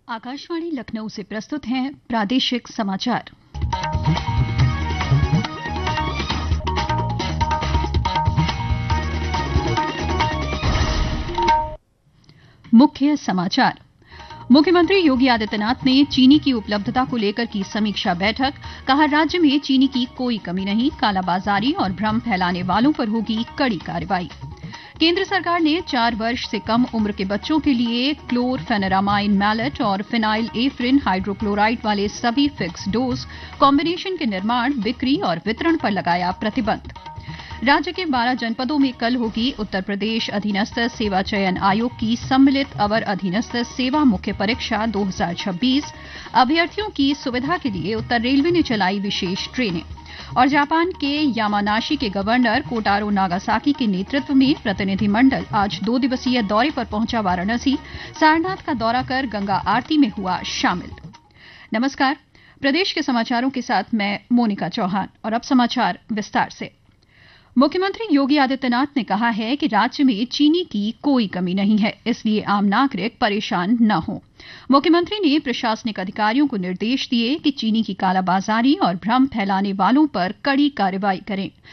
आकाशवाणी लखनऊ से प्रस्तुत हैं प्रादेशिक समाचार। मुख्य समाचार। मुख्यमंत्री योगी आदित्यनाथ ने चीनी की उपलब्धता को लेकर की समीक्षा बैठक। कहा, राज्य में चीनी की कोई कमी नहीं, कालाबाजारी और भ्रम फैलाने वालों पर होगी कड़ी कार्रवाई। केंद्र सरकार ने 4 वर्ष से कम उम्र के बच्चों के लिए क्लोरफेनेरामाइन मैलेट और फिनाइल एफ्रिन हाइड्रोक्लोराइड वाले सभी फिक्स डोज कॉम्बिनेशन के निर्माण, बिक्री और वितरण पर लगाया प्रतिबंध। राज्य के 12 जनपदों में कल होगी उत्तर प्रदेश अधीनस्थ सेवा चयन आयोग की सम्मिलित अवर अधीनस्थ सेवा मुख्य परीक्षा 2026। अभ्यर्थियों की सुविधा के लिए उत्तर रेलवे ने चलाई विशेष ट्रेनें। और जापान के यामानाशी के गवर्नर कोटारो नागासाकी के नेतृत्व में प्रतिनिधिमंडल आज 2 दिवसीय दौरे पर पहुंचा वाराणसी। सारनाथ का दौरा कर गंगा आरती में हुआ शामिल। नमस्कार, प्रदेश के समाचारों के साथ मैं मोनिका चौहान। और अब समाचार विस्तार से। मुख्यमंत्री योगी आदित्यनाथ ने कहा है कि राज्य में चीनी की कोई कमी नहीं है, इसलिए आम नागरिक परेशान न हो। मुख्यमंत्री ने प्रशासनिक अधिकारियों को निर्देश दिए कि चीनी की कालाबाजारी और भ्रम फैलाने वालों पर कड़ी कार्रवाई करें।